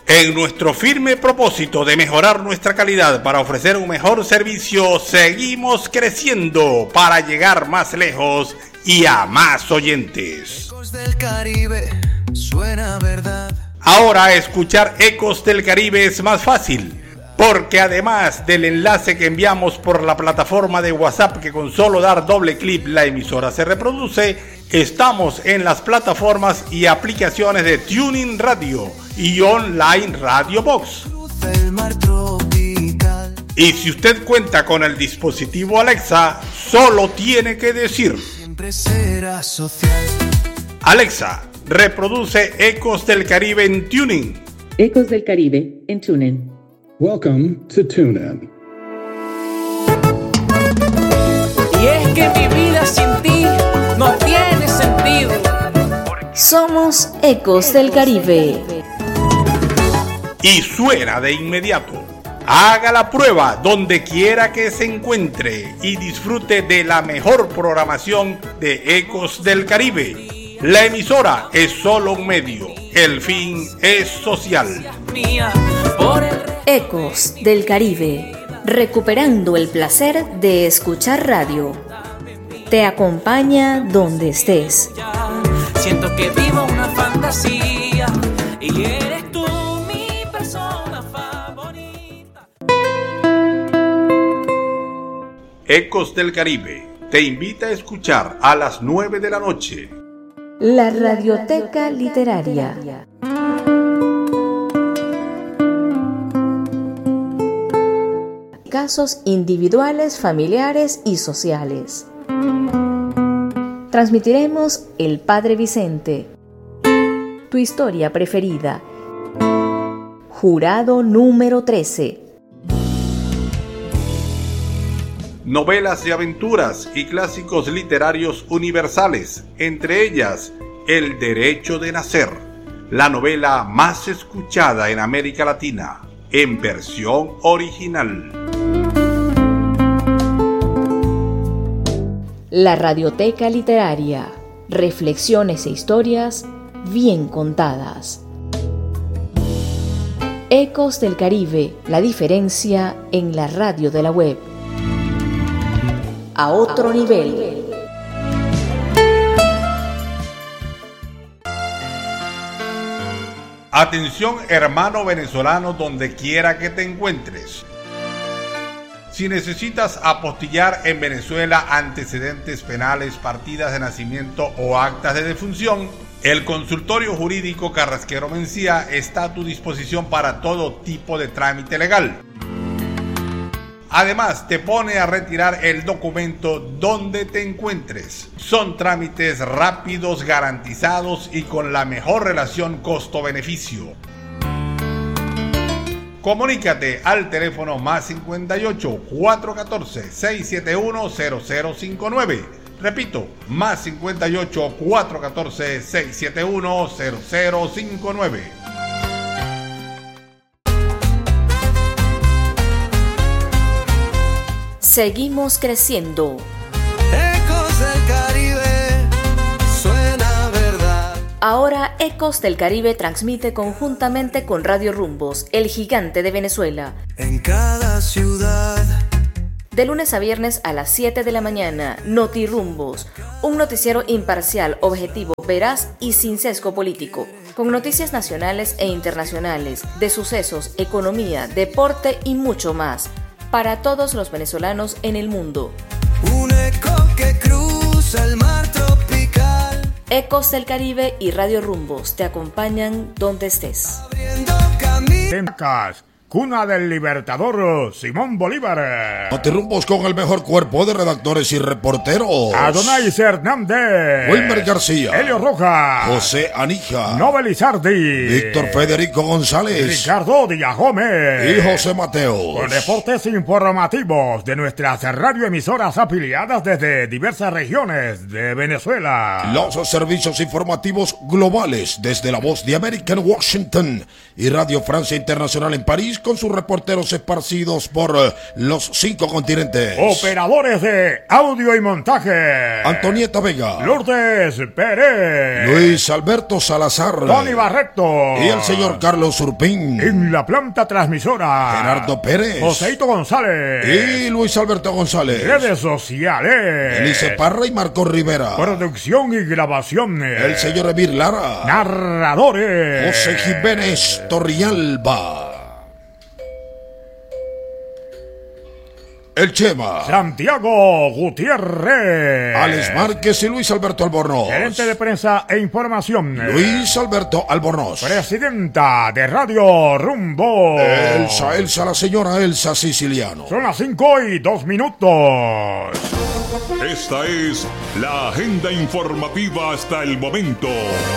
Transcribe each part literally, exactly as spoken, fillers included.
En nuestro firme propósito de mejorar nuestra calidad para ofrecer un mejor servicio, seguimos creciendo para llegar más lejos y a más oyentes. Ecos del Caribe, suena verdad. Ahora escuchar Ecos del Caribe es más fácil, porque además del enlace que enviamos por la plataforma de WhatsApp, que con solo dar doble clic la emisora se reproduce, estamos en las plataformas y aplicaciones de TuneIn Radio y Online Radio Box. Y si usted cuenta con el dispositivo Alexa, solo tiene que decir: Alexa, reproduce Ecos del Caribe en TuneIn. Ecos del Caribe en TuneIn. Welcome to TuneIn. Y es que mi vida sin ti no tiene sentido. Somos Ecos del Caribe. Y suena de inmediato. Haga la prueba donde quiera que se encuentre y disfrute de la mejor programación de Ecos del Caribe. La emisora es solo un medio, el fin es social. Ecos del Caribe, recuperando el placer de escuchar radio. Te acompaña donde estés. Siento que vivo una fantasía y eres tú mi persona favorita. Ecos del Caribe te invita a escuchar a las nueve de la noche la Radioteca Literaria. Casos individuales, familiares y sociales. Transmitiremos El Padre Vicente, Tu historia preferida, Jurado número trece. Novelas de aventuras y clásicos literarios universales, entre ellas El Derecho de Nacer, la novela más escuchada en América Latina, en versión original. La Radioteca Literaria, reflexiones e historias bien contadas. Ecos del Caribe, la diferencia en la radio de la web. A otro nivel. Atención, hermano venezolano, donde quiera que te encuentres. Si necesitas apostillar en Venezuela antecedentes penales, partidas de nacimiento o actas de defunción, el Consultorio Jurídico Carrasquero Mencía está a tu disposición para todo tipo de trámite legal. Además, te pone a retirar el documento donde te encuentres. Son trámites rápidos, garantizados y con la mejor relación costo-beneficio. Comunícate al teléfono más cincuenta y ocho, cuatrocientos catorce, seiscientos setenta y uno, cero cero cinco nueve. Repito, más cincuenta y ocho, cuatrocientos catorce, seiscientos setenta y uno, cero cero cinco nueve. Seguimos creciendo. Ecos del Caribe, suena verdad. Ahora Ecos del Caribe transmite conjuntamente con Radio Rumbos, el gigante de Venezuela. En cada ciudad. De lunes a viernes a las siete de la mañana, Noti Rumbos, un noticiero imparcial, objetivo, veraz y sin sesgo político, con noticias nacionales e internacionales, de sucesos, economía, deporte y mucho más, para todos los venezolanos en el mundo. Un eco que cruza el mar tropical. Ecos del Caribe y Radio Rumbos te acompañan donde estés. Abriendo camino. Tencas, cuna del libertador Simón Bolívar. Noti Rumbos con el mejor cuerpo de redactores y reporteros. Adonais Hernández, Wilmer García, Helio Rojas, José Anija, Nobel Izardi, Víctor Federico González, Ricardo Díaz Gómez y José Mateo. Con reportes informativos de nuestras radioemisoras afiliadas desde diversas regiones de Venezuela. Los servicios informativos globales desde La Voz de América en Washington y Radio Francia Internacional en París. país con sus reporteros esparcidos por eh, los cinco continentes. Operadores de audio y montaje: Antonieta Vega, Lourdes Pérez, Luis Alberto Salazar, Tony Barreto y el señor Carlos Urpín. En la planta transmisora, Gerardo Pérez, Joseito González y Luis Alberto González. Redes sociales, Elise Parra y Marco Rivera. Producción y grabación, el señor Emir Lara. Narradores, José Jiménez Torrialba. El Chema, Santiago Gutiérrez, Alex Márquez y Luis Alberto Albornoz. Gerente de prensa e información, Luis Alberto Albornoz. Presidenta de Radio Rumbo, Elsa, Elsa, la señora Elsa Siciliano. Son las cinco y dos minutos. Esta es la agenda informativa hasta el momento.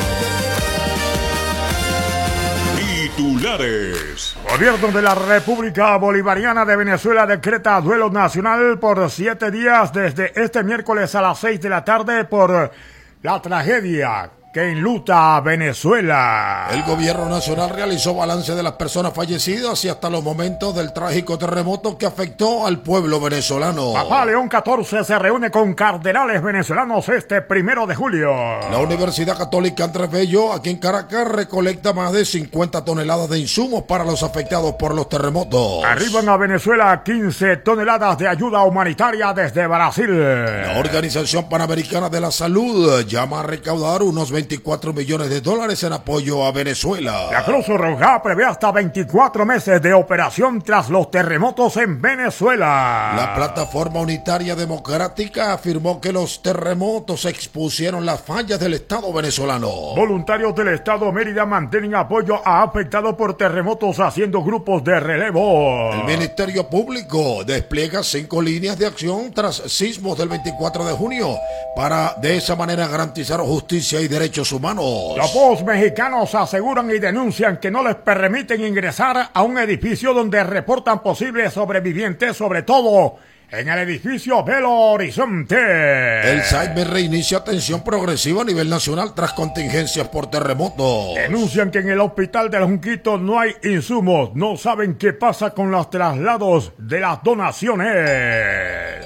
Titulares. Gobierno de la República Bolivariana de Venezuela decreta duelo nacional por siete días desde este miércoles a las seis de la tarde por la tragedia que enluta a Venezuela. El gobierno nacional realizó balance de las personas fallecidas y hasta los momentos del trágico terremoto que afectó al pueblo venezolano. Papá León catorce se reúne con cardenales venezolanos este primero de julio. La Universidad Católica Andrés Bello, aquí en Caracas, recolecta más de cincuenta toneladas de insumos para los afectados por los terremotos. Arriban a Venezuela quince toneladas de ayuda humanitaria desde Brasil. La Organización Panamericana de la Salud llama a recaudar unos veinticuatro millones de dólares en apoyo a Venezuela. La Cruz Roja prevé hasta veinticuatro meses de operación tras los terremotos en Venezuela. La Plataforma Unitaria Democrática afirmó que los terremotos expusieron las fallas del Estado venezolano. Voluntarios del Estado Mérida mantienen apoyo a afectados por terremotos haciendo grupos de relevo. El Ministerio Público despliega cinco líneas de acción tras sismos del veinticuatro de junio para de esa manera garantizar justicia y derechos humanos. Los mexicanos aseguran y denuncian que no les permiten ingresar a un edificio donde reportan posibles sobrevivientes, sobre todo en el edificio Belo Horizonte. El S A I M E reinicia atención progresiva a nivel nacional tras contingencias por terremotos. Denuncian que en el hospital de Junquito no hay insumos, no saben qué pasa con los traslados de las donaciones.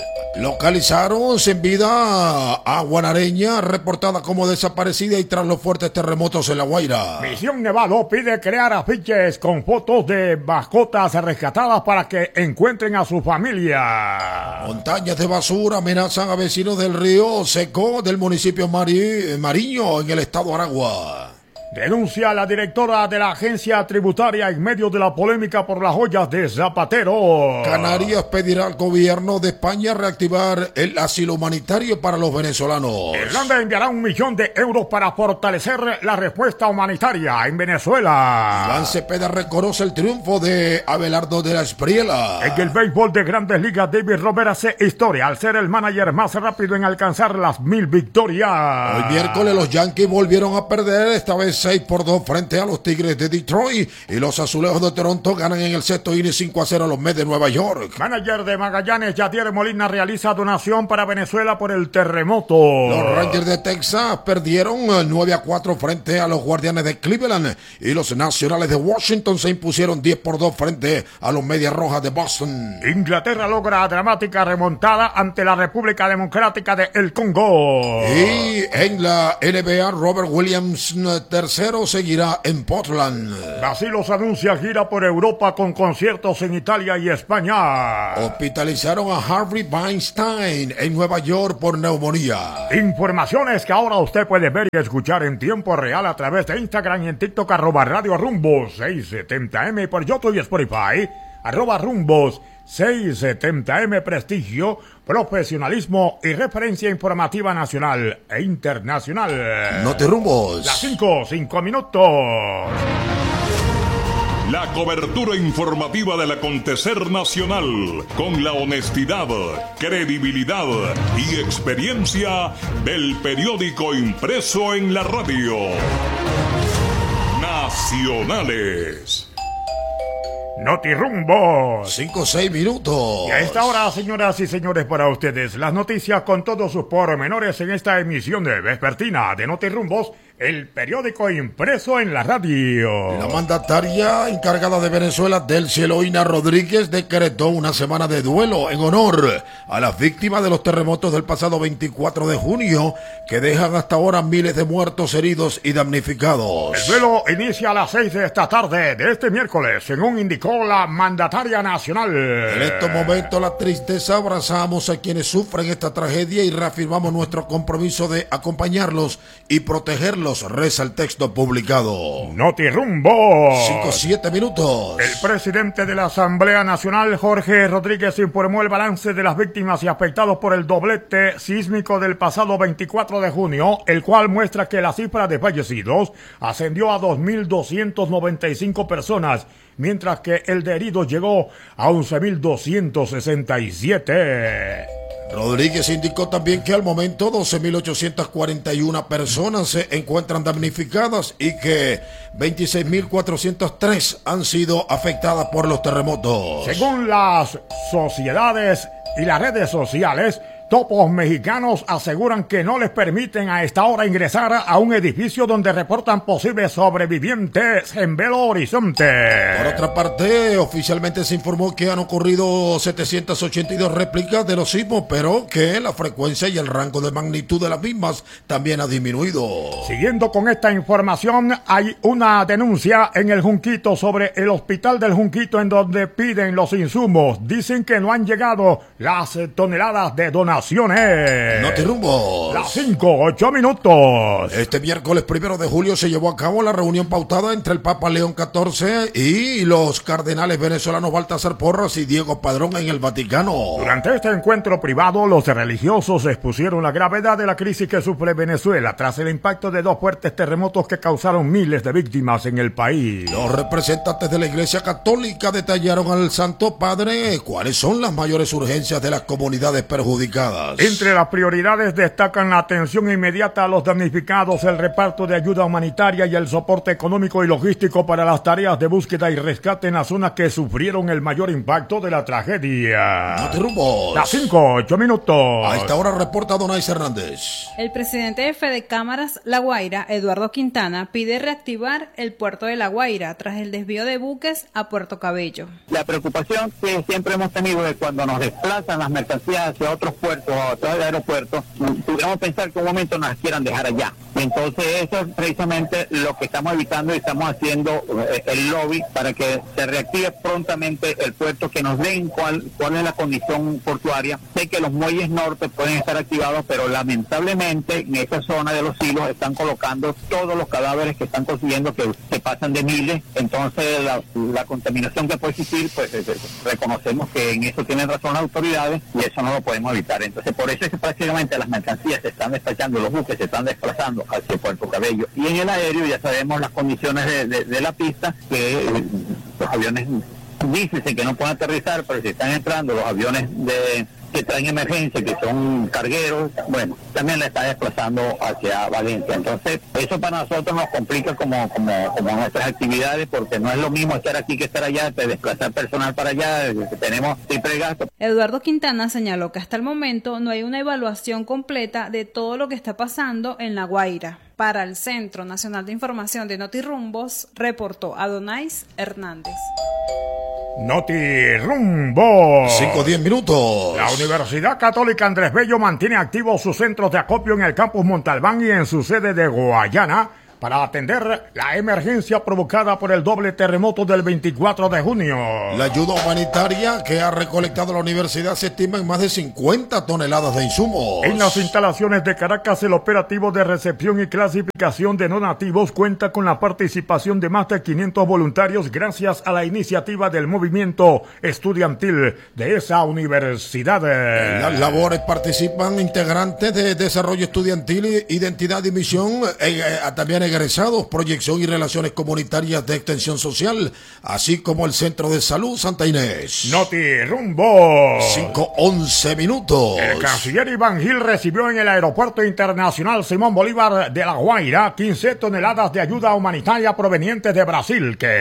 Localizaron sin vida a guanareña reportada como desaparecida y tras los fuertes terremotos en La Guaira. Misión Nevado pide crear afiches con fotos de mascotas rescatadas para que encuentren a su familia. Montañas de basura amenazan a vecinos del río Seco del municipio Mari, Mariño en el estado Aragua. Denuncia a la directora de la agencia tributaria en medio de la polémica por las joyas de Zapatero. Canarias pedirá al gobierno de España reactivar el asilo humanitario para los venezolanos. Irlanda enviará un millón de euros para fortalecer la respuesta humanitaria en Venezuela. Iván Cepeda reconoce el triunfo de Abelardo de la Espriela. En el béisbol de Grandes Ligas, David Roberts hace historia al ser el manager más rápido en alcanzar las mil victorias. Hoy miércoles los Yankees volvieron a perder, esta vez seis por dos frente a los Tigres de Detroit, y los Azulejos de Toronto ganan en el sexto inning cinco a cero a los Mets de Nueva York. Manager de Magallanes, Yadier Molina, realiza donación para Venezuela por el terremoto. Los Rangers de Texas perdieron nueve a cuatro frente a los Guardianes de Cleveland, y los Nacionales de Washington se impusieron diez por dos frente a los Medias Rojas de Boston. Inglaterra logra dramática remontada ante la República Democrática de El Congo. Y en la N B A, Robert Williams tercero seguirá en Portland. Brasil los anuncia gira por Europa con conciertos en Italia y España. Hospitalizaron a Harvey Weinstein en Nueva York por neumonía. Informaciones que ahora usted puede ver y escuchar en tiempo real a través de Instagram y en TikTok, arroba Radio Rumbos seiscientos setenta eme, por YouTube y Spotify, arroba Rumbos seiscientos setenta eme. Prestigio, profesionalismo y referencia informativa nacional e internacional. No te rumbos. Las cinco, cinco minutos. La cobertura informativa del acontecer nacional, con la honestidad, credibilidad y experiencia del periódico impreso en la radio. Nacionales. Notirumbos. Cinco o seis minutos. Y a esta hora, señoras y señores, para ustedes, las noticias con todos sus pormenores en esta emisión de vespertina de Notirumbos, el periódico impreso en la radio. La mandataria encargada de Venezuela, Delcy Eloína Rodríguez, decretó una semana de duelo en honor a las víctimas de los terremotos del pasado veinticuatro de junio, que dejan hasta ahora miles de muertos, heridos y damnificados. El duelo inicia a las seis de esta tarde de este miércoles, según indicó la mandataria nacional. En estos momentos la tristeza, abrazamos a quienes sufren esta tragedia y reafirmamos nuestro compromiso de acompañarlos y protegerlos, reza el texto publicado. Notirumbo. cinco siete minutos. El presidente de la Asamblea Nacional, Jorge Rodríguez, informó el balance de las víctimas y afectados por el doblete sísmico del pasado veinticuatro de junio, el cual muestra que la cifra de fallecidos ascendió a dos mil doscientas noventa y cinco personas, mientras que el de heridos llegó a once mil doscientos sesenta y siete. Rodríguez indicó también que al momento doce mil ochocientas cuarenta y una personas se encuentran damnificadas y que veintiséis mil cuatrocientas tres han sido afectadas por los terremotos. Según las sociedades y las redes sociales, topos mexicanos aseguran que no les permiten a esta hora ingresar a un edificio donde reportan posibles sobrevivientes en Belo Horizonte. Por otra parte, oficialmente se informó que han ocurrido setecientas ochenta y dos réplicas de los sismos, pero que la frecuencia y el rango de magnitud de las mismas también ha disminuido. Siguiendo con esta información, hay una denuncia en el Junquito sobre el hospital del Junquito, en donde piden los insumos. Dicen que no han llegado las toneladas de donación. Notirumbo. Las cinco, ocho minutos. Este miércoles primero de julio se llevó a cabo la reunión pautada entre el Papa León catorce y los cardenales venezolanos Baltasar Porras y Diego Padrón en el Vaticano. Durante este encuentro privado, los religiosos expusieron la gravedad de la crisis que sufre Venezuela tras el impacto de dos fuertes terremotos que causaron miles de víctimas en el país. Los representantes de la Iglesia Católica detallaron al Santo Padre cuáles son las mayores urgencias de las comunidades perjudicadas. Entre las prioridades destacan la atención inmediata a los damnificados, el reparto de ayuda humanitaria y el soporte económico y logístico para las tareas de búsqueda y rescate en las zonas que sufrieron el mayor impacto de la tragedia. Notirumbo. Las cinco, ocho minutos. A esta hora reporta Donais Hernández. El presidente de Fede Cámaras La Guaira, Eduardo Quintana, pide reactivar el puerto de La Guaira tras el desvío de buques a Puerto Cabello. La preocupación que siempre hemos tenido es cuando nos desplazan las mercancías hacia otros puertos o a través del aeropuerto, pudiéramos pensar que un momento nos quieran dejar allá. Entonces eso es precisamente lo que estamos evitando y estamos haciendo eh, el lobby para que se reactive prontamente el puerto, que nos den cuál, cuál es la condición portuaria. Sé que los muelles norte pueden estar activados, pero lamentablemente en esa zona de los silos están colocando todos los cadáveres que están consiguiendo, que se pasan de miles. Entonces la, la contaminación que puede existir, pues eh, reconocemos que en eso tienen razón las autoridades y eso no lo podemos evitar. Entonces por eso es que prácticamente las mercancías se están despachando, los buques se están desplazando hacia Puerto Cabello. Y en el aéreo ya sabemos las condiciones de, de, de la pista, que eh, los aviones dicen que no pueden aterrizar, pero si están entrando los aviones de que traen emergencia, que son cargueros, bueno, también la está desplazando hacia Valencia. Entonces, eso para nosotros nos complica como, como, como nuestras actividades, porque no es lo mismo estar aquí que estar allá, de desplazar personal para allá, tenemos triple gasto. Eduardo Quintana señaló que hasta el momento no hay una evaluación completa de todo lo que está pasando en La Guaira. Para el Centro Nacional de Información de Notirumbos, reportó Adonais Hernández. Notirumbo. cinco diez minutos. La Universidad Católica Andrés Bello mantiene activos sus centros de acopio en el campus Montalbán y en su sede de Guayana para atender la emergencia provocada por el doble terremoto del veinticuatro de junio. La ayuda humanitaria que ha recolectado la universidad se estima en más de cincuenta toneladas de insumos. En las instalaciones de Caracas, el operativo de recepción y clasificación de donativos cuenta con la participación de más de quinientos voluntarios gracias a la iniciativa del movimiento estudiantil de esa universidad. En las labores participan integrantes de desarrollo estudiantil, identidad y misión, eh, eh, también egresados, proyección y relaciones comunitarias de extensión social, así como el Centro de Salud Santa Inés. Notirumbo. cinco once minutos. El canciller Iván Gil recibió en el Aeropuerto Internacional Simón Bolívar de La Guaira quince toneladas de ayuda humanitaria provenientes de Brasil que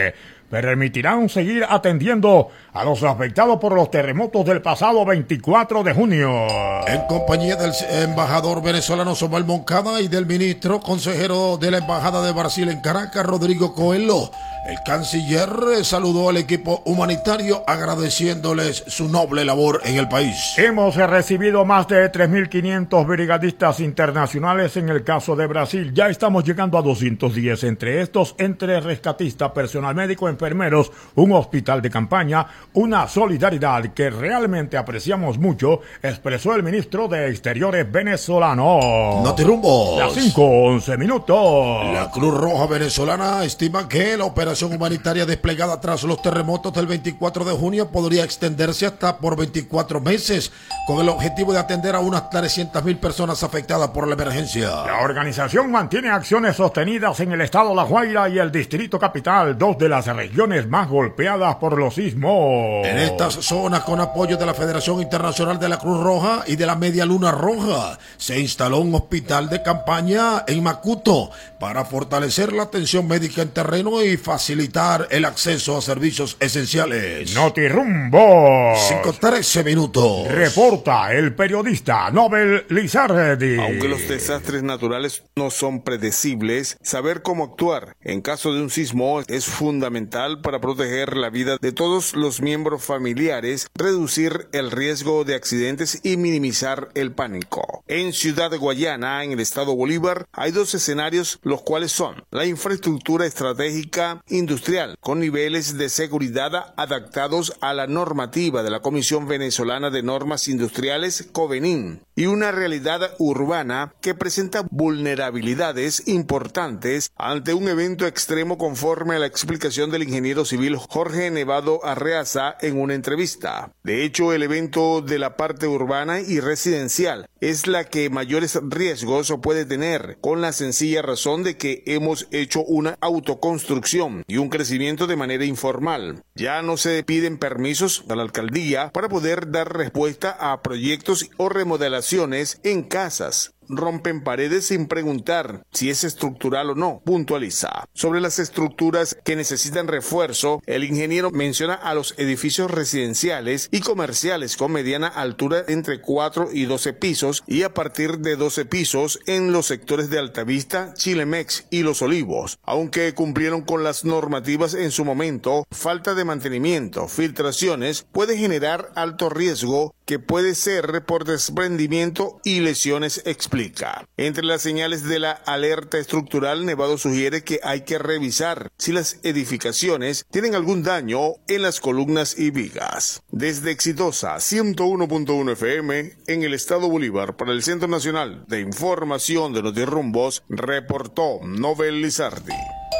permitirán seguir atendiendo a los afectados por los terremotos del pasado veinticuatro de junio. En compañía del embajador venezolano Somal Moncada y del ministro consejero de la Embajada de Brasil en Caracas, Rodrigo Coelho, el canciller saludó al equipo humanitario agradeciéndoles su noble labor en el país. Hemos recibido más de tres mil quinientos brigadistas internacionales en el caso de Brasil. Ya estamos llegando a doscientos diez, entre estos, entre rescatistas, personal médico, enfermeros, un hospital de campaña, una solidaridad que realmente apreciamos mucho, expresó el ministro de Exteriores venezolano. Notirumbos. Las cinco once minutos. La Cruz Roja venezolana estima que la operación humanitaria desplegada tras los terremotos del veinticuatro de junio podría extenderse hasta por veinticuatro meses, con el objetivo de atender a unas trescientas mil personas afectadas por la emergencia. La organización mantiene acciones sostenidas en el estado La Guaira y el Distrito Capital, dos de las regiones más golpeadas por los sismos. En estas zonas, con apoyo de la Federación Internacional de la Cruz Roja y de la Media Luna Roja, se instaló un hospital de campaña en Macuto para fortalecer la atención médica en terreno y facilitar el acceso a servicios esenciales. Notirumbo. cinco trece minutos. Reporta el periodista Nobel Lizardi. Aunque los desastres naturales no son predecibles, saber cómo actuar en caso de un sismo es fundamental para proteger la vida de todos los miembros familiares, reducir el riesgo de accidentes y minimizar el pánico. En Ciudad de Guayana, en el estado Bolívar, hay dos escenarios, los cuales son la infraestructura estratégica industrial con niveles de seguridad adaptados a la normativa de la Comisión Venezolana de Normas Industriales, COVENIN, y una realidad urbana que presenta vulnerabilidades importantes ante un evento extremo, conforme a la explicación del ingeniero civil Jorge Nevado Arreaza en una entrevista. De hecho, el evento de la parte urbana y residencial es la que mayores riesgos puede tener, con la sencilla razón de que hemos hecho una autoconstrucción y un crecimiento de manera informal. Ya no se piden permisos a la alcaldía para poder dar respuesta a proyectos o remodelaciones en casas. Rompen paredes sin preguntar si es estructural o no, puntualiza. Sobre las estructuras que necesitan refuerzo, el ingeniero menciona a los edificios residenciales y comerciales con mediana altura entre cuatro y doce pisos y a partir de doce pisos en los sectores de Altavista, Chilemex y Los Olivos. Aunque cumplieron con las normativas en su momento, falta de mantenimiento, filtraciones puede generar alto riesgo que puede ser por desprendimiento y lesiones, explica. Entre las señales de la alerta estructural, Nevado sugiere que hay que revisar si las edificaciones tienen algún daño en las columnas y vigas. Desde Exitosa ciento uno punto uno F M en el estado Bolívar, para el Centro Nacional de Información de Notirumbos, reportó Nobel Lizardi.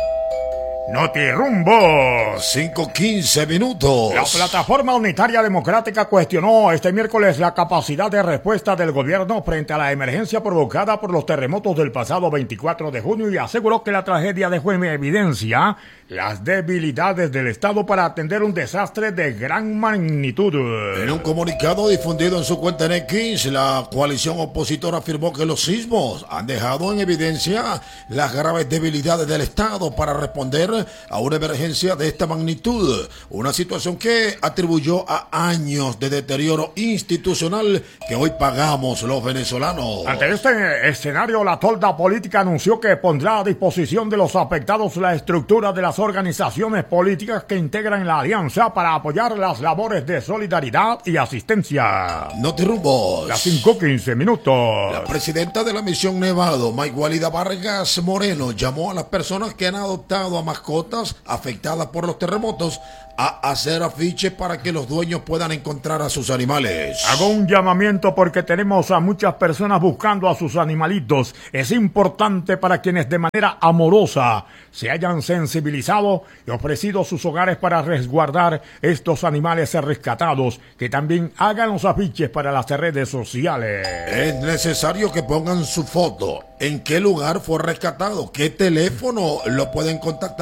Notirumbo. cinco quince minutos. La Plataforma Unitaria Democrática cuestionó este miércoles la capacidad de respuesta del gobierno frente a la emergencia provocada por los terremotos del pasado veinticuatro de junio y aseguró que la tragedia dejó en evidencia las debilidades del Estado para atender un desastre de gran magnitud. En un comunicado difundido en su cuenta en X, la coalición opositora afirmó que los sismos han dejado en evidencia las graves debilidades del Estado para responder a una emergencia de esta magnitud, una situación que atribuyó a años de deterioro institucional que hoy pagamos los venezolanos. Ante este escenario, la tolda política anunció que pondrá a disposición de los afectados la estructura de las organizaciones políticas que integran la alianza para apoyar las labores de solidaridad y asistencia. Notirumbos. Las cinco quince minutos. La presidenta de la Misión Nevado, Maigualida Vargas Moreno, llamó a las personas que han adoptado a mascotas afectadas por los terremotos a hacer afiches para que los dueños puedan encontrar a sus animales. Hago un llamamiento porque tenemos a muchas personas buscando a sus animalitos. Es importante para quienes de manera amorosa se hayan sensibilizado y ofrecido sus hogares para resguardar estos animales rescatados, que también hagan los afiches para las redes sociales. Es necesario que pongan su foto, en qué lugar fue rescatado, qué teléfono lo pueden contactar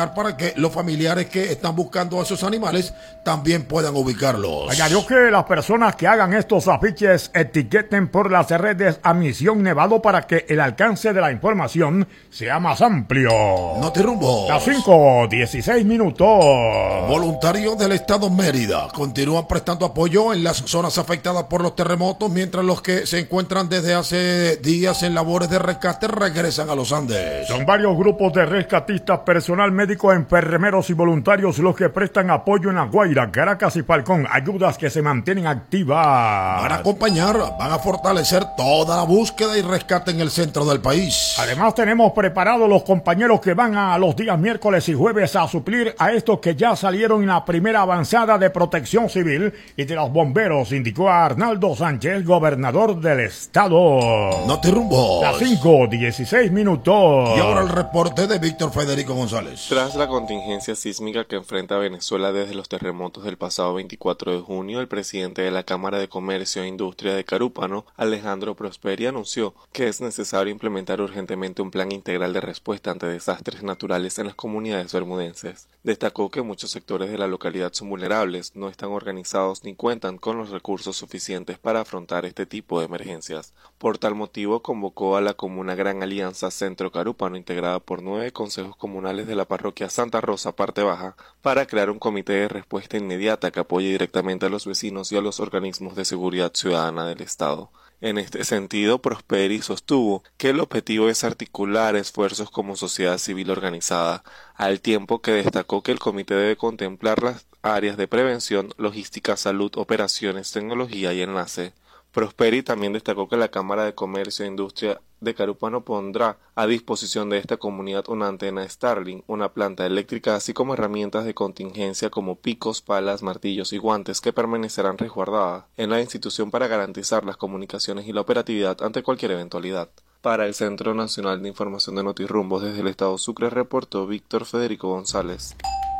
ubicar para que los familiares que están buscando a esos animales también puedan ubicarlos. Añadió que las personas que hagan estos afiches etiqueten por las redes a Misión Nevado para que el alcance de la información sea más amplio. Notirumbo. Las cinco dieciséis minutos. Voluntarios del estado Mérida continúan prestando apoyo en las zonas afectadas por los terremotos, mientras los que se encuentran desde hace días en labores de rescate regresan a los Andes. Son varios grupos de rescatistas, personal médico, enfermeros y voluntarios los que prestan apoyo en La Guaira, Caracas y Falcón. Ayudas que se mantienen activas. Van a acompañar, van a fortalecer toda la búsqueda y rescate en el centro del país. Además tenemos preparados los compañeros que van a los días miércoles y jueves a suplir a estos que ya salieron en la primera avanzada de Protección Civil y de los bomberos, indicó a Arnaldo Sánchez, gobernador del estado. Notirumbo. Las cinco dieciséis minutos. Y ahora el reporte de Víctor Federico González. Tras la contingencia sísmica que enfrenta Venezuela desde los terremotos del pasado veinticuatro de junio, el presidente de la Cámara de Comercio e Industria de Carúpano, Alejandro Prosperi, anunció que es necesario implementar urgentemente un plan integral de respuesta ante desastres naturales en las comunidades bermudenses. Destacó que muchos sectores de la localidad son vulnerables, no están organizados ni cuentan con los recursos suficientes para afrontar este tipo de emergencias. Por tal motivo, convocó a la comuna Gran Alianza Centro Carúpano, integrada por nueve consejos comunales de la parroquia Santa Rosa, parte baja, para crear un comité de respuesta inmediata que apoye directamente a los vecinos y a los organismos de seguridad ciudadana del Estado. En este sentido, Prosperi sostuvo que el objetivo es articular esfuerzos como sociedad civil organizada, al tiempo que destacó que el comité debe contemplar las áreas de prevención, logística, salud, operaciones, tecnología y enlace. Prosperi también destacó que la Cámara de Comercio e Industria de Carúpano pondrá a disposición de esta comunidad una antena Starlink, una planta eléctrica, así como herramientas de contingencia como picos, palas, martillos y guantes que permanecerán resguardadas en la institución para garantizar las comunicaciones y la operatividad ante cualquier eventualidad. Para el Centro Nacional de Información de Notirrumbos desde el estado Sucre, reportó Víctor Federico González.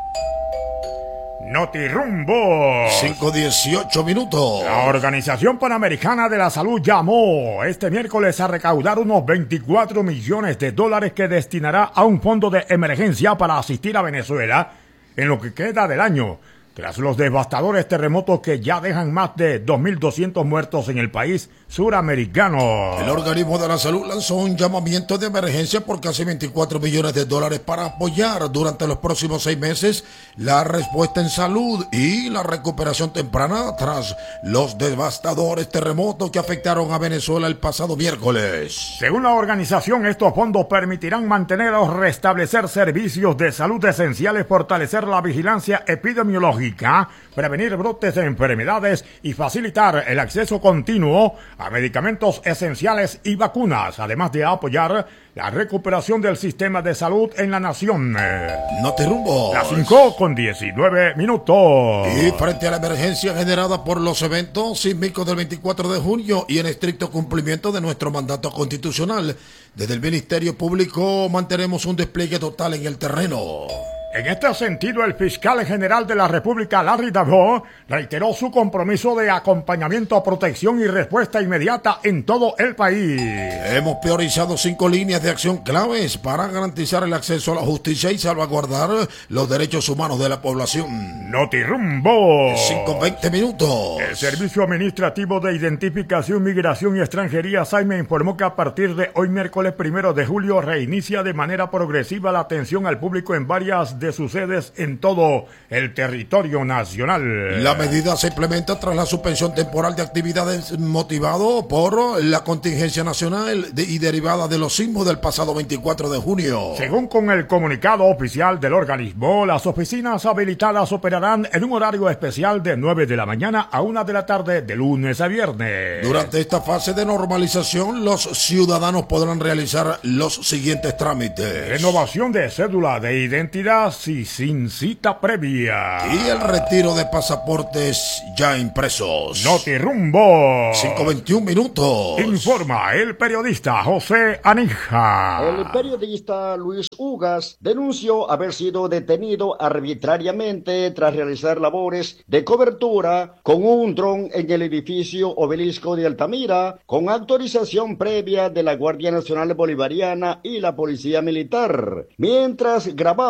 Notirumbo. cinco dieciocho minutos. La Organización Panamericana de la Salud llamó este miércoles a recaudar unos veinticuatro millones de dólares que destinará a un fondo de emergencia para asistir a Venezuela en lo que queda del año, tras los devastadores terremotos que ya dejan más de dos mil doscientos muertos en el país suramericano. El organismo de la salud lanzó un llamamiento de emergencia por casi veinticuatro millones de dólares para apoyar durante los próximos seis meses la respuesta en salud y la recuperación temprana tras los devastadores terremotos que afectaron a Venezuela el pasado miércoles. Según la organización, estos fondos permitirán mantener o restablecer servicios de salud esenciales, fortalecer la vigilancia epidemiológica, prevenir brotes de enfermedades y facilitar el acceso continuo a medicamentos esenciales y vacunas, además de apoyar la recuperación del sistema de salud en la nación. Notirumbo. Las cinco con diecinueve minutos. Y frente a la emergencia generada por los eventos sísmicos del veinticuatro de junio y en estricto cumplimiento de nuestro mandato constitucional, desde el Ministerio Público mantenemos un despliegue total en el terreno. En este sentido, el fiscal general de la República, Larry Davo, reiteró su compromiso de acompañamiento, protección y respuesta inmediata en todo el país. Hemos priorizado cinco líneas de acción claves para garantizar el acceso a la justicia y salvaguardar los derechos humanos de la población. Notirumbo. cinco veinte minutos. El Servicio Administrativo de Identificación, Migración y Extranjería, SAIME, informó que a partir de hoy, miércoles primero de julio, reinicia de manera progresiva la atención al público en varias de sus sedes en todo el territorio nacional. La medida se implementa tras la suspensión temporal de actividades motivado por la contingencia nacional de, y derivada de los sismos del pasado veinticuatro de junio. Según con el comunicado oficial del organismo, las oficinas habilitadas operarán en un horario especial de nueve de la mañana a una de la tarde de lunes a viernes. Durante esta fase de normalización, los ciudadanos podrán realizar los siguientes trámites: renovación de cédula de identidad y sin cita previa. Y el retiro de pasaportes ya impresos. Notirumbo. cinco veintiún minutos. Informa el periodista José Anija. El periodista Luis Ugas denunció haber sido detenido arbitrariamente tras realizar labores de cobertura con un dron en el edificio Obelisco de Altamira, con autorización previa de la Guardia Nacional Bolivariana y la Policía Militar, mientras grababa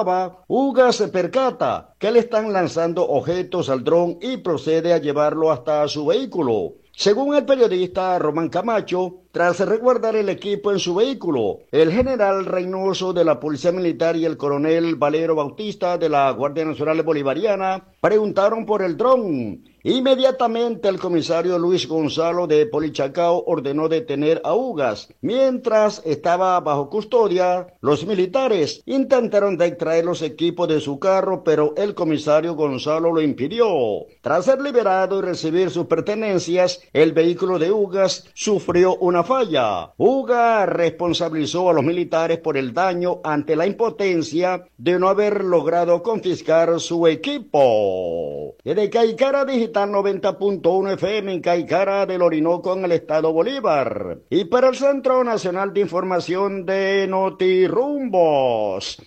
Ugas se percata que le están lanzando objetos al dron y procede a llevarlo hasta su vehículo. Según el periodista Román Camacho, tras resguardar el equipo en su vehículo, el general Reynoso de la Policía Militar y el coronel Valero Bautista de la Guardia Nacional Bolivariana preguntaron por el dron. Inmediatamente el comisario Luis Gonzalo de Polichacao ordenó detener a Ugas. Mientras estaba bajo custodia, los militares intentaron de extraer los equipos de su carro, pero el comisario Gonzalo lo impidió. Tras ser liberado y recibir sus pertenencias, el vehículo de Ugas sufrió una falla. Ugas responsabilizó a los militares por el daño ante la impotencia de no haber logrado confiscar su equipo. Desde Caicara Digital noventa punto uno F M en Caicara del Orinoco en el estado Bolívar. Y para el Centro Nacional de Información de Notirumbos,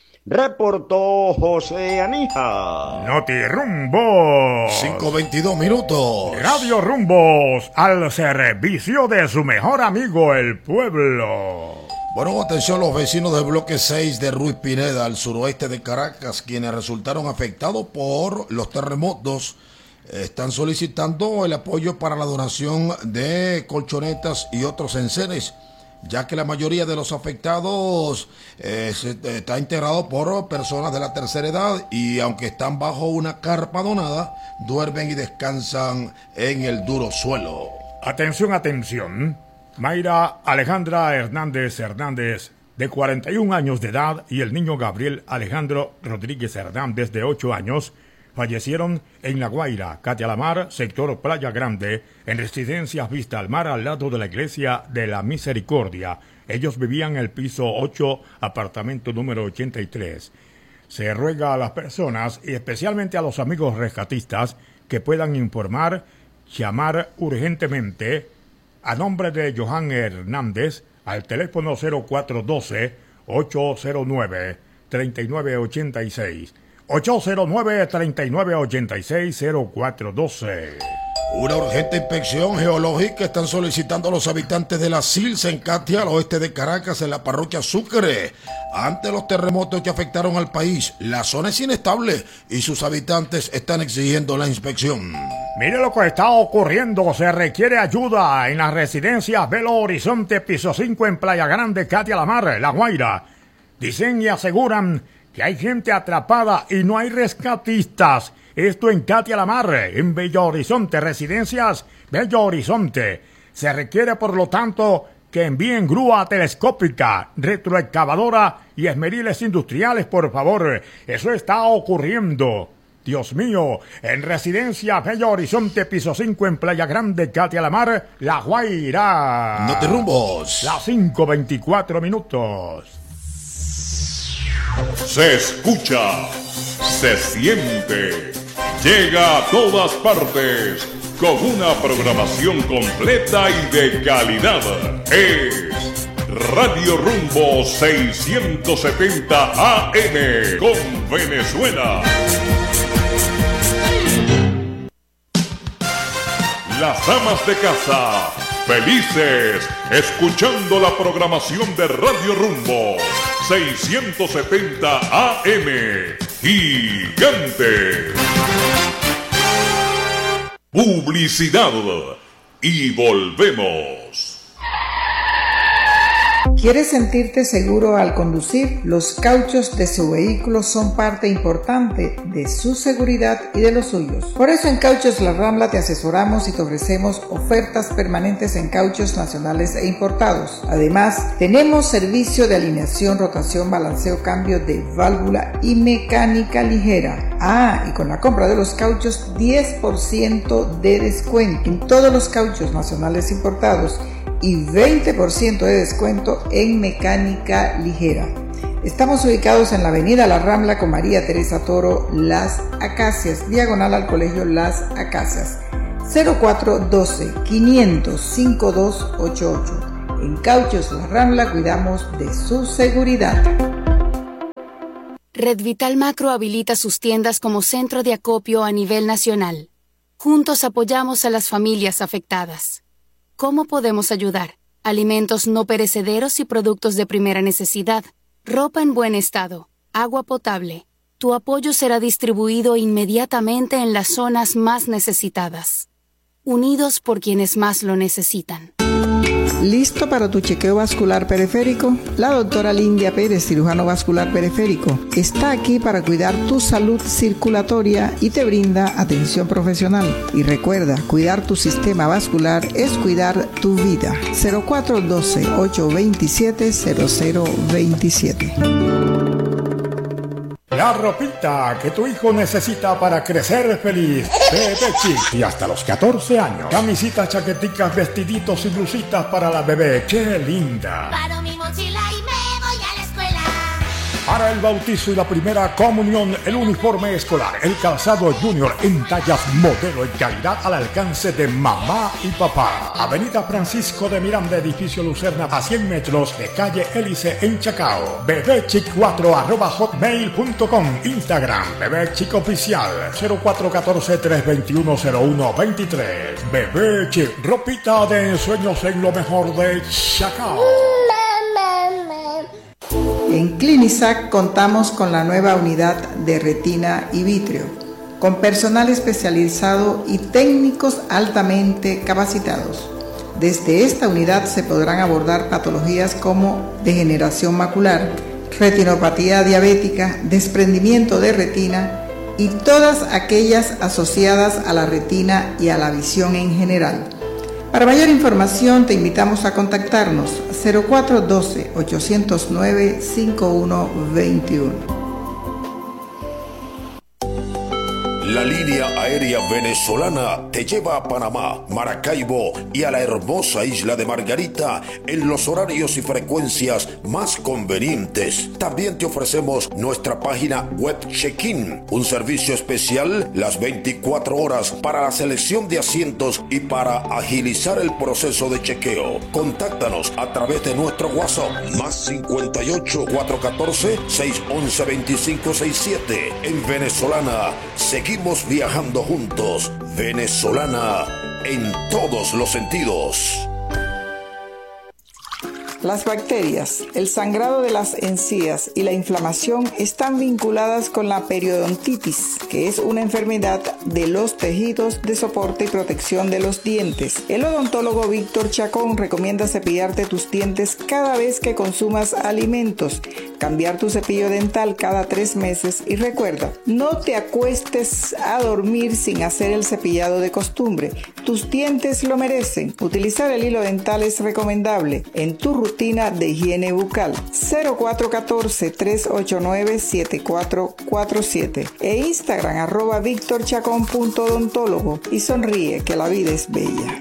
reportó José Anija. Notirumbos. cinco veintidós minutos. Radio Rumbos, al servicio de su mejor amigo, el pueblo. Bueno, atención los vecinos del bloque seis de Ruiz Pineda, al suroeste de Caracas, quienes resultaron afectados por los terremotos. Están solicitando el apoyo para la donación de colchonetas y otros enseres, ya que la mayoría de los afectados eh, se, está integrado por personas de la tercera edad y aunque están bajo una carpa donada, duermen y descansan en el duro suelo. Atención, atención. Mayra Alejandra Hernández Hernández, de cuarenta y un años de edad, y el niño Gabriel Alejandro Rodríguez Hernández, de ocho años, fallecieron en La Guaira, Catia la Mar, sector Playa Grande, en residencias vista al mar al lado de la iglesia de la Misericordia. Ellos vivían en el piso ocho, apartamento número ochenta y tres. Se ruega a las personas, y especialmente a los amigos rescatistas, que puedan informar, llamar urgentemente a nombre de Johan Hernández al teléfono cero cuatro uno dos, ocho cero nueve, tres nueve ocho seis. ocho cero nueve, tres nueve ocho seis, cero cuatro uno dos. Una urgente inspección geológica están solicitando a los habitantes de la Silsa en Catia, al oeste de Caracas, en la parroquia Sucre. Ante los terremotos que afectaron al país, la zona es inestable y sus habitantes están exigiendo la inspección. Mire lo que está ocurriendo. Se requiere ayuda en las residencias Belo Horizonte, piso cinco, en Playa Grande, Catia la Mar, La Guaira. Dicen y aseguran que hay gente atrapada y no hay rescatistas. Esto en Catia la Mar, en Bello Horizonte, residencias Bello Horizonte. Se requiere, por lo tanto, que envíen grúa telescópica, retroexcavadora y esmeriles industriales, por favor. Eso está ocurriendo. Dios mío, en residencia Bello Horizonte, piso cinco, en Playa Grande, Catia la Mar, La Guaira. Notirumbos. Las cinco veinticuatro minutos. Se escucha, se siente, llega a todas partes con una programación completa y de calidad. Es Radio Rumbo seiscientos setenta A M con Venezuela. Las amas de casa, felices, escuchando la programación de Radio Rumbo seiscientos setenta A M, gigante. Publicidad y volvemos. ¿Quieres sentirte seguro al conducir? Los cauchos de su vehículo son parte importante de su seguridad y de los suyos. Por eso en Cauchos La Rambla te asesoramos y te ofrecemos ofertas permanentes en cauchos nacionales e importados. Además, tenemos servicio de alineación, rotación, balanceo, cambio de válvula y mecánica ligera. Ah, y con la compra de los cauchos, diez por ciento de descuento en todos los cauchos nacionales e importados y veinte por ciento de descuento en mecánica ligera. Estamos ubicados en la avenida La Rambla con María Teresa Toro, Las Acacias, diagonal al Colegio Las Acacias. cero cuatro uno dos, quinientos, cincuenta y dos ochenta y ocho. En Cauchos La Rambla cuidamos de su seguridad. Red Vital Macro habilita sus tiendas como centro de acopio a nivel nacional. Juntos apoyamos a las familias afectadas. ¿Cómo podemos ayudar? Alimentos no perecederos y productos de primera necesidad, ropa en buen estado, agua potable, tu apoyo será distribuido inmediatamente en las zonas más necesitadas. Unidos por quienes más lo necesitan. ¿Listo para tu chequeo vascular periférico? La doctora Lindia Pérez, cirujano vascular periférico, está aquí para cuidar tu salud circulatoria y te brinda atención profesional. Y recuerda, cuidar tu sistema vascular es cuidar tu vida. cero cuatro uno dos, ocho dos siete, cero cero dos siete. La ropita que tu hijo necesita para crecer feliz. Bebé Chic. Y hasta los catorce años. Camisitas, chaqueticas, vestiditos y blusitas para la bebé. ¡Qué linda! Paro mi mochila y me voy a la escuela. Para el bautizo y la primera comunión, el uniforme escolar, el calzado junior en tallas modelo y calidad al alcance de mamá y papá. Avenida Francisco de Miranda, edificio Lucerna, a cien metros de calle Hélice en Chacao. bebechic cuatro arroba hotmail punto com. Instagram, Bebé Chic Oficial, cero cuatro uno cuatro, tres dos uno, cero uno dos tres. Bebé Chic, ropita de ensueños en lo mejor de Chacao. En Clinisac contamos con la nueva unidad de retina y vitrio, con personal especializado y técnicos altamente capacitados. Desde esta unidad se podrán abordar patologías como degeneración macular, retinopatía diabética, desprendimiento de retina y todas aquellas asociadas a la retina y a la visión en general. Para mayor información te invitamos a contactarnos cero cuatro uno dos, ocho cero nueve, cinco uno dos uno. La línea aérea venezolana te lleva a Panamá, Maracaibo y a la hermosa isla de Margarita en los horarios y frecuencias más convenientes. También te ofrecemos nuestra página web Check-in, un servicio especial las veinticuatro horas para la selección de asientos y para agilizar el proceso de chequeo. Contáctanos a través de nuestro WhatsApp más cincuenta y ocho, cuatrocientos catorce, seiscientos once, veinticinco sesenta y siete. En Venezolana seguimos viajando juntos. Venezolana en todos los sentidos. Las bacterias, el sangrado de las encías y la inflamación están vinculadas con la periodontitis, que es una enfermedad de los tejidos de soporte y protección de los dientes. El odontólogo Víctor Chacón recomienda cepillarte tus dientes cada vez que consumas alimentos, cambiar tu cepillo dental cada tres meses y recuerda, no te acuestes a dormir sin hacer el cepillado de costumbre. Tus dientes lo merecen. Utilizar el hilo dental es recomendable en tu rutina de higiene bucal. cero cuatro uno cuatro, tres ocho nueve, siete cuatro cuatro siete e Instagram arroba victorchacón punto odontólogo y sonríe que la vida es bella.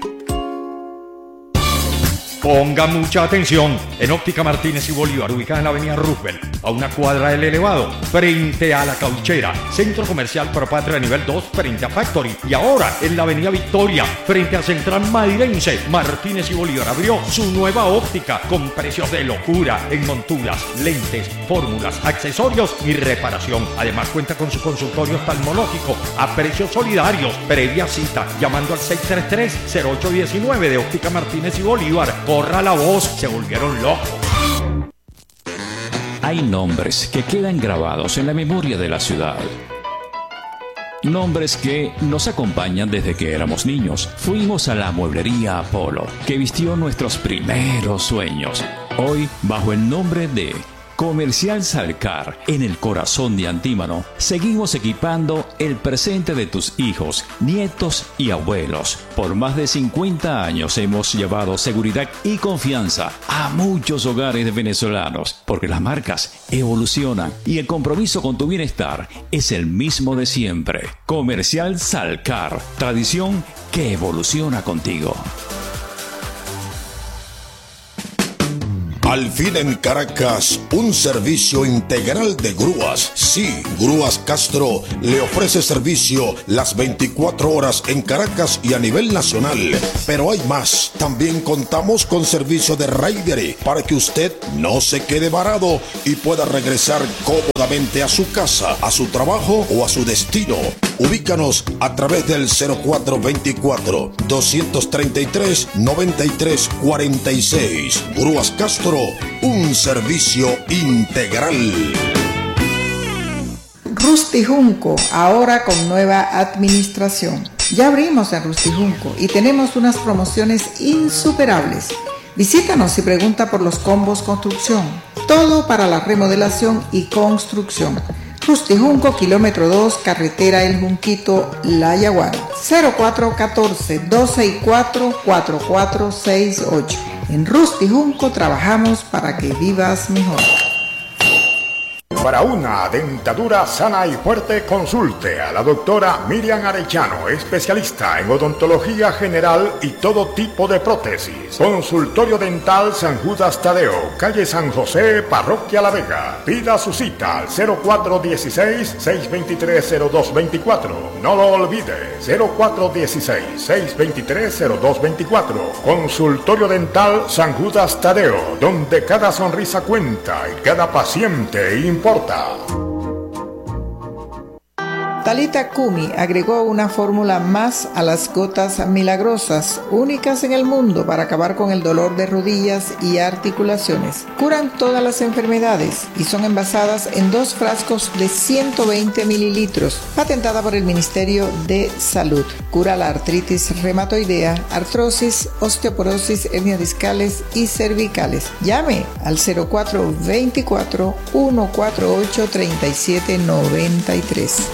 Ponga mucha atención. En Óptica Martínez y Bolívar, ubicada en la avenida Roosevelt, a una cuadra del elevado, frente a la Cauchera, centro comercial Propatria nivel dos, frente a Factory. Y ahora en la avenida Victoria, frente a Central Madirense, Martínez y Bolívar abrió su nueva óptica con precios de locura en monturas, lentes, fórmulas, accesorios y reparación. Además cuenta con su consultorio oftalmológico a precios solidarios. Previa cita llamando al seis tres tres, cero ocho uno nueve de Óptica Martínez y Bolívar. Corra la voz, se volvieron locos. Hay nombres que quedan grabados en la memoria de la ciudad. Nombres que nos acompañan desde que éramos niños. Fuimos a la mueblería Apolo, que vistió nuestros primeros sueños. Hoy, bajo el nombre de Comercial Salcar, en el corazón de Antímano, seguimos equipando el presente de tus hijos, nietos y abuelos. Por más de cincuenta años hemos llevado seguridad y confianza a muchos hogares venezolanos, porque las marcas evolucionan y el compromiso con tu bienestar es el mismo de siempre. Comercial Salcar, tradición que evoluciona contigo. Al fin en Caracas, un servicio integral de grúas. Sí, Grúas Castro le ofrece servicio las veinticuatro horas en Caracas y a nivel nacional. Pero hay más. También contamos con servicio de rider para que usted no se quede varado y pueda regresar cómodamente a su casa, a su trabajo o a su destino. Ubícanos a través del cero cuatro veinticuatro, doscientos treinta y tres, noventa y tres cuarenta y seis. Grúas Castro, un servicio integral. Rustijunco, ahora con nueva administración. Ya abrimos en Rustijunco y tenemos unas promociones insuperables. Visítanos y pregunta por los combos construcción. Todo para la remodelación y construcción. Rustijunco, kilómetro dos, carretera El Junquito, La Yaguara. cero cuatro uno cuatro, dos seis cuatro, cuatro cuatro seis ocho. En Rustijunco trabajamos para que vivas mejor. Para una dentadura sana y fuerte, consulte a la doctora Miriam Arellano, especialista en odontología general y todo tipo de prótesis. Consultorio Dental San Judas Tadeo, calle San José, Parroquia La Vega. Pida su cita al cero cuatro uno seis, seis dos tres, cero dos dos cuatro. No lo olvide, cero cuatro uno seis, seis dos tres, cero dos dos cuatro. Consultorio Dental San Judas Tadeo, donde cada sonrisa cuenta y cada paciente importa. Talita Kumi agregó una fórmula más a las gotas milagrosas, únicas en el mundo para acabar con el dolor de rodillas y articulaciones. Curan todas las enfermedades y son envasadas en dos frascos de ciento veinte mililitros, patentada por el Ministerio de Salud. Cura la artritis reumatoidea, artrosis, osteoporosis, hernias discales y cervicales. Llame al cero cuatro dos cuatro, uno cuatro ocho, tres siete nueve tres.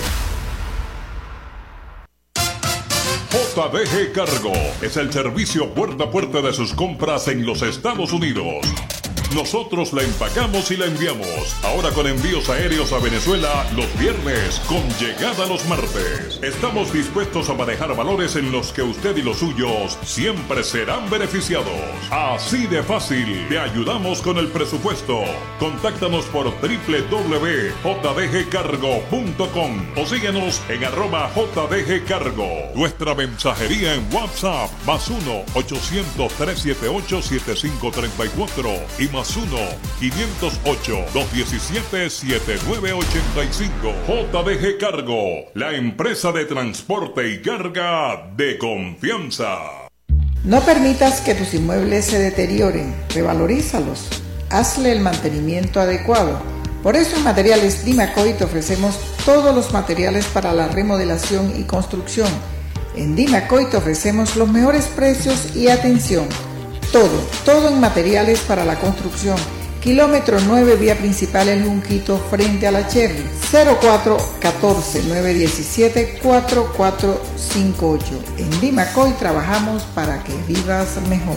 J D G Cargo es el servicio puerta a puerta de sus compras en los Estados Unidos. Nosotros la empacamos y la enviamos. Ahora con envíos aéreos a Venezuela los viernes, con llegada los martes. Estamos dispuestos a manejar valores en los que usted y los suyos siempre serán beneficiados. Así de fácil, te ayudamos con el presupuesto. Contáctanos por doble u doble u doble u punto j d g cargo punto com o síguenos en arroba J D G Cargo. Nuestra mensajería en WhatsApp, más uno, ochocientos, trescientos setenta y ocho, setenta y cinco treinta y cuatro y más uno, quinientos ocho, doscientos diecisiete, setenta y nueve ochenta y cinco. J D G Cargo, la empresa de transporte y carga de confianza. No permitas que tus inmuebles se deterioren, revalorízalos, hazle el mantenimiento adecuado. Por eso en Materiales Dimacoy te ofrecemos todos los materiales para la remodelación y construcción. En Dimacoy te ofrecemos los mejores precios y atención. Todo, todo en materiales para la construcción. Kilómetro nueve, vía principal El Junquito, frente a la Cherry. cero cuatro uno cuatro, nueve uno siete, cuatro cuatro cinco ocho. En Dimacoy trabajamos para que vivas mejor.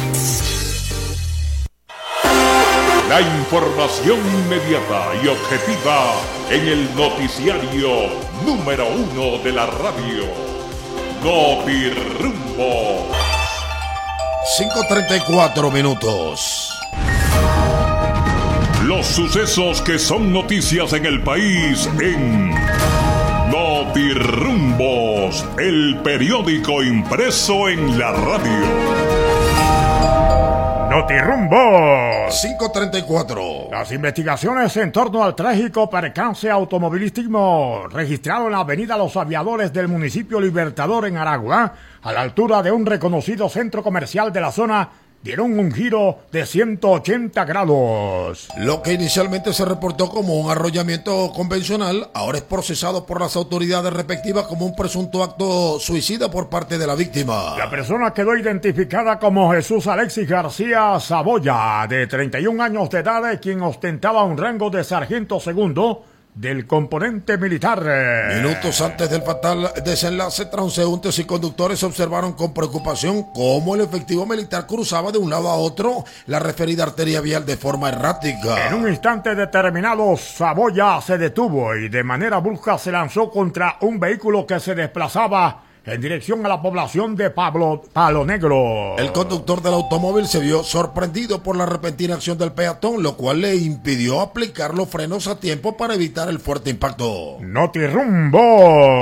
La información inmediata y objetiva en el noticiario número uno de la radio. Notirumbo. cinco treinta y cuatro minutos. Los sucesos que son noticias en el país en Notirumbos, el periódico impreso en la radio. Notirumbos. cinco treinta y cuatro. Las investigaciones en torno al trágico percance automovilístico registrado en la avenida Los Aviadores del municipio Libertador en Aragua, a la altura de un reconocido centro comercial de la zona, dieron un giro de ciento ochenta grados. Lo que inicialmente se reportó como un arrollamiento convencional, ahora es procesado por las autoridades respectivas como un presunto acto suicida por parte de la víctima. La persona quedó identificada como Jesús Alexis García Saboya, de treinta y un años de edad, quien ostentaba un rango de sargento segundo del componente militar. Minutos antes del fatal desenlace, transeúntes y conductores observaron con preocupación cómo el efectivo militar cruzaba de un lado a otro la referida arteria vial de forma errática. En un instante determinado, Saboya se detuvo y de manera brusca se lanzó contra un vehículo que se desplazaba en dirección a la población de Pablo, Palo Negro. El conductor del automóvil se vio sorprendido por la repentina acción del peatón, lo cual le impidió aplicar los frenos a tiempo para evitar el fuerte impacto. Notirumbo. cinco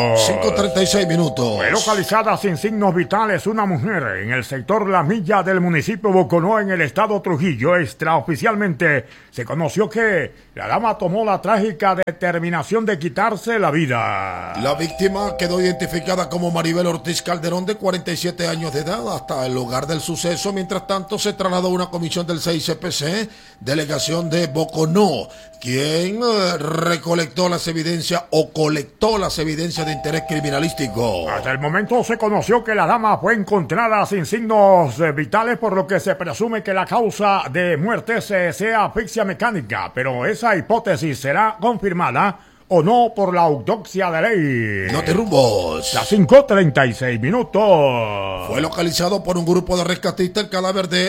cinco treinta y seis minutos. Fue localizada sin signos vitales una mujer en el sector La Milla del municipio Boconó, en el estado Trujillo. Extraoficialmente se conoció que la dama tomó la trágica determinación de quitarse la vida. La víctima quedó identificada como Maribel Ortiz Calderón, de cuarenta y siete años de edad. Hasta el lugar del suceso, mientras tanto, se trasladó una comisión del C I C P C, delegación de Boconó, quien eh, recolectó las evidencias o colectó las evidencias de interés criminalístico. Hasta el momento se conoció que la dama fue encontrada sin signos eh, vitales, por lo que se presume que la causa de muerte se, sea asfixia mecánica, pero esa hipótesis será confirmada o no por la autopsia de ley. No te rumbos. Las cinco treinta y seis minutos. Fue localizado por un grupo de rescatistas el cadáver de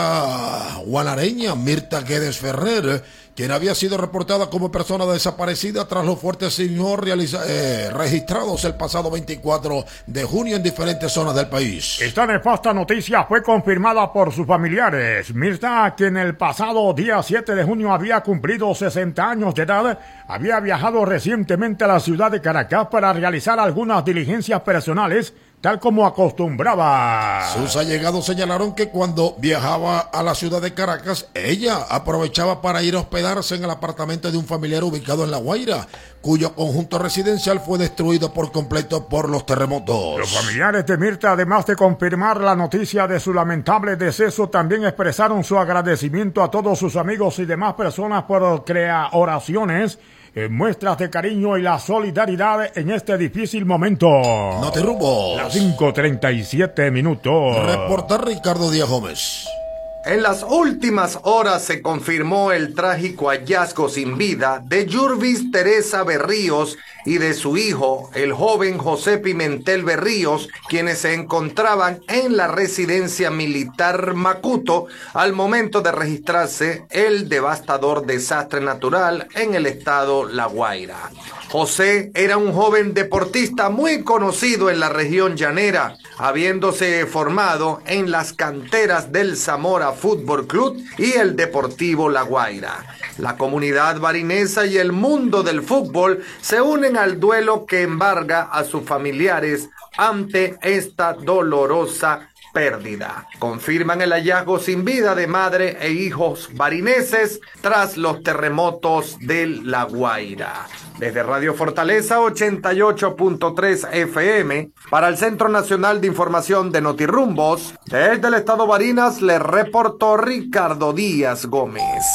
la guanareña Mirta Guedes Ferrer, quien había sido reportada como persona desaparecida tras los fuertes signos eh, registrados el pasado veinticuatro de junio en diferentes zonas del país. Esta nefasta noticia fue confirmada por sus familiares. Mirta, quien el pasado día siete de junio había cumplido sesenta años de edad, había viajado recientemente a la ciudad de Caracas para realizar algunas diligencias personales, tal como acostumbraba. Sus allegados señalaron que cuando viajaba a la ciudad de Caracas, ella aprovechaba para ir a hospedarse en el apartamento de un familiar ubicado en La Guaira, cuyo conjunto residencial fue destruido por completo por los terremotos. Los familiares de Mirta, además de confirmar la noticia de su lamentable deceso, también expresaron su agradecimiento a todos sus amigos y demás personas por crear oraciones, Eh, muestras de cariño y la solidaridad en este difícil momento. No te rumbos. Las cinco treinta y siete minutos. Reporta Ricardo Díaz Gómez. En las últimas horas se confirmó el trágico hallazgo sin vida de Yurvis Teresa Berríos y de su hijo, el joven José Pimentel Berríos, quienes se encontraban en la residencia militar Macuto al momento de registrarse el devastador desastre natural en el estado La Guaira. José era un joven deportista muy conocido en la región llanera, habiéndose formado en las canteras del Zamora Fútbol Club y el Deportivo La Guaira. La comunidad barinesa y el mundo del fútbol se unen al duelo que embarga a sus familiares ante esta dolorosa pérdida. Confirman el hallazgo sin vida de madre e hijos barineses tras los terremotos de La Guaira. Desde Radio Fortaleza ochenta y ocho punto tres F M, para el Centro Nacional de Información de Notirrumbos, desde el estado Barinas le reportó Ricardo Díaz Gómez.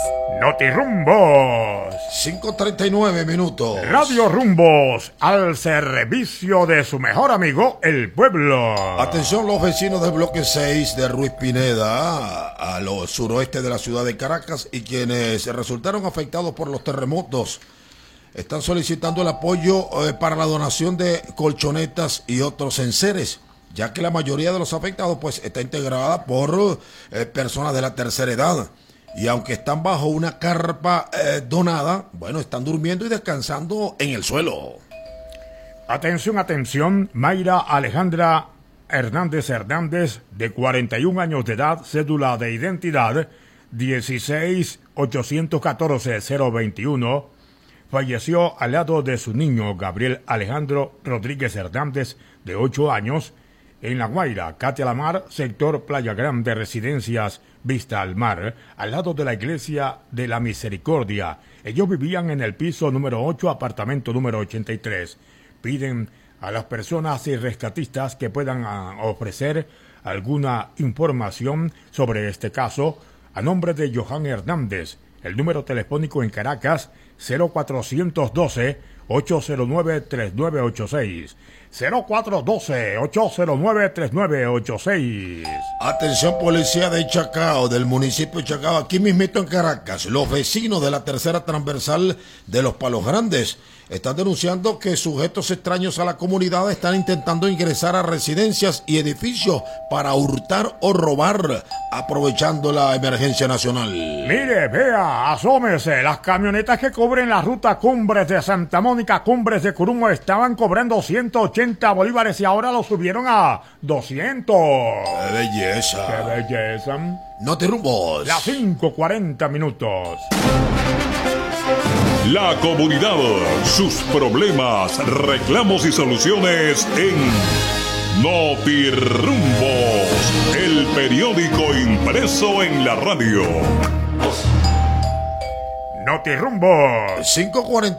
Notirrumbos. cinco treinta y nueve minutos. Radio Rumbos, al servicio de su mejor amigo, el pueblo. Atención los vecinos del bloque seis de Ruiz Pineda, a lo suroeste de la ciudad de Caracas, y quienes resultaron afectados por los terremotos. Están solicitando el apoyo eh, para la donación de colchonetas y otros enseres, ya que la mayoría de los afectados pues está integrada por eh, personas de la tercera edad. Y aunque están bajo una carpa eh, donada, bueno, están durmiendo y descansando en el suelo. Atención, atención, Mayra Alejandra Hernández Hernández, de cuarenta y un años de edad, cédula de identidad dieciséis ochocientos catorce cero veintiuno, falleció al lado de su niño Gabriel Alejandro Rodríguez Hernández, de ocho años, en La Guaira, Catia La Mar, sector Playa Grande, Residencias Vista al Mar, al lado de la Iglesia de la Misericordia. Ellos vivían en el piso número ocho, apartamento número ochenta y tres. Piden a las personas y rescatistas que puedan uh, ofrecer alguna información sobre este caso a nombre de Johan Hernández. El número telefónico en Caracas, cero cuatrocientos doce, ocho cero nueve, tres nueve ocho seis. cero cuatro doce, ocho cero nueve, tres nueve ocho seis. Atención policía de Chacao, del municipio de Chacao, aquí mismito en Caracas. Los vecinos de la tercera transversal de Los Palos Grandes están denunciando que sujetos extraños a la comunidad están intentando ingresar a residencias y edificios para hurtar o robar, aprovechando la emergencia nacional. Mire, vea, asómese, las camionetas que cubren la ruta Cumbres de Santa Mónica, Cumbres de Curumo, estaban cobrando ciento ochenta bolívares y ahora lo subieron a doscientos. ¡Qué belleza! ¡Qué belleza! No te rumbos. Las cinco cuarenta minutos. La comunidad, sus problemas, reclamos y soluciones en Notirumbos, el periódico impreso en la radio. Notirumbos. cinco cuarenta